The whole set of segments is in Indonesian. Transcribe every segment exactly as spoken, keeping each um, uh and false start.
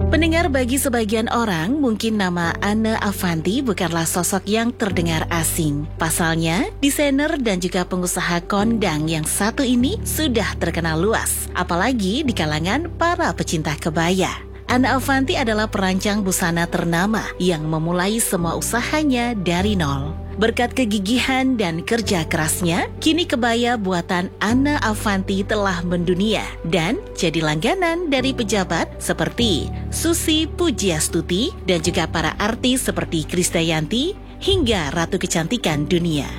Pendengar, bagi sebagian orang, mungkin nama Anne Avanti bukanlah sosok yang terdengar asing. Pasalnya, desainer dan juga pengusaha kondang yang satu ini sudah terkenal luas, apalagi di kalangan para pecinta kebaya. Anne Avanti adalah perancang busana ternama yang memulai semua usahanya dari nol. Berkat kegigihan dan kerja kerasnya, kini kebaya buatan Anne Avanti telah mendunia dan jadi langganan dari pejabat seperti Susi Pujiastuti dan juga para artis seperti Krisdayanti hingga Ratu Kecantikan Dunia.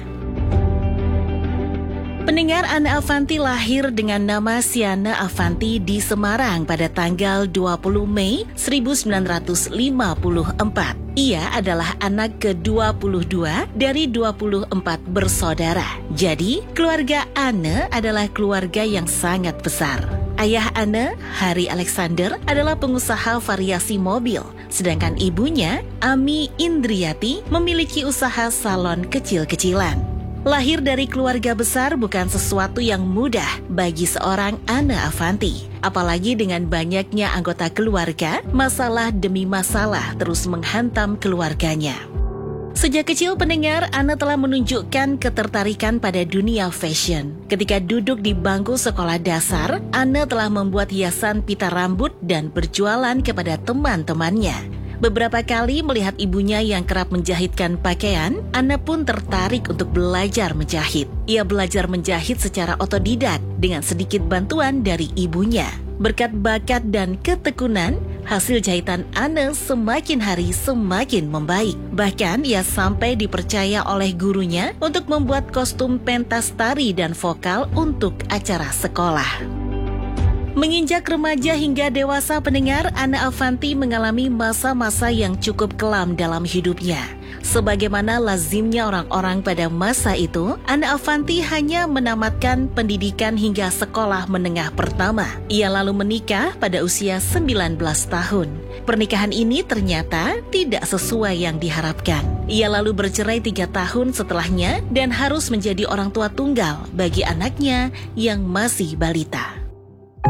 Pendengar, Anne Avanti lahir dengan nama Siana Avanti di Semarang pada tanggal dua puluh Mei seribu sembilan ratus lima puluh empat. Ia adalah anak ke dua puluh dua dari dua puluh empat bersaudara. Jadi, keluarga Anne adalah keluarga yang sangat besar. Ayah Anne, Hari Alexander, adalah pengusaha variasi mobil, sedangkan ibunya, Ami Indriati, memiliki usaha salon kecil-kecilan. Lahir dari keluarga besar bukan sesuatu yang mudah bagi seorang Anne Avanti. Apalagi dengan banyaknya anggota keluarga, masalah demi masalah terus menghantam keluarganya. Sejak kecil, pendengar, Anne telah menunjukkan ketertarikan pada dunia fashion. Ketika duduk di bangku sekolah dasar, Anne telah membuat hiasan pita rambut dan berjualan kepada teman-temannya. Beberapa kali melihat ibunya yang kerap menjahitkan pakaian, Anne pun tertarik untuk belajar menjahit. Ia belajar menjahit secara otodidak dengan sedikit bantuan dari ibunya. Berkat bakat dan ketekunan, hasil jahitan Anne semakin hari semakin membaik. Bahkan ia sampai dipercaya oleh gurunya untuk membuat kostum pentas tari dan vokal untuk acara sekolah. Menginjak remaja hingga dewasa, pendengar, Anne Avanti mengalami masa-masa yang cukup kelam dalam hidupnya. Sebagaimana lazimnya orang-orang pada masa itu, Anne Avanti hanya menamatkan pendidikan hingga sekolah menengah pertama. Ia lalu menikah pada usia sembilan belas tahun. Pernikahan ini ternyata tidak sesuai yang diharapkan. Ia lalu bercerai tiga tahun setelahnya dan harus menjadi orang tua tunggal bagi anaknya yang masih balita.